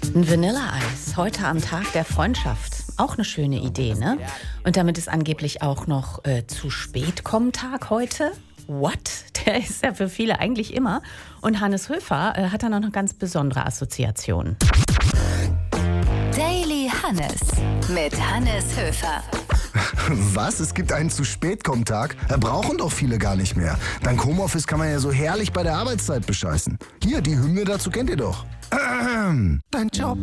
Ein Vanilleeis, heute am Tag der Freundschaft. Auch eine schöne Idee, ne? Und damit ist angeblich auch noch zu spät kommen Tag heute. What? Der ist ja für viele eigentlich immer. Und Hannes Höfer hat da noch eine ganz besondere Assoziation. Daily Hannes mit Hannes Höfer. Was? Es gibt einen Zu-Spät-Kommen-Tag? Brauchen doch viele gar nicht mehr. Dank Homeoffice kann man ja so herrlich bei der Arbeitszeit bescheißen. Hier, die Hymne dazu kennt ihr doch. Dein Job